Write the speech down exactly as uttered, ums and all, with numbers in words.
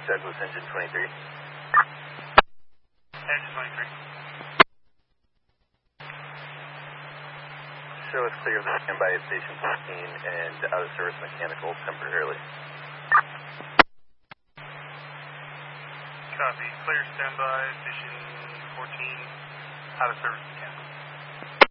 Douglas engine twenty-three. Engine twenty-three. Show us clear of the standby at station fifteen and out of service mechanical temporarily. Copy. Clear standby, station fourteen, out of service mechanical.